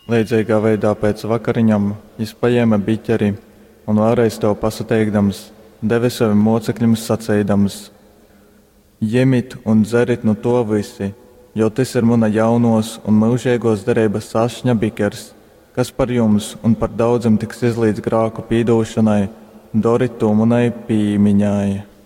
Līdzīgā veidā pēc vakariņām viņš paņēma biķeri un vēlreiz to pasateikdams, deva saviem mocekļiem sacīdams: Ņemiet un dzerit no to visi, jo tas ir mana jaunos un mūžīgos derības ašņa bikers, kas par jums un par daudziem tiks izlīdz grāku pīdošanai, doriet to manai pīmiņai.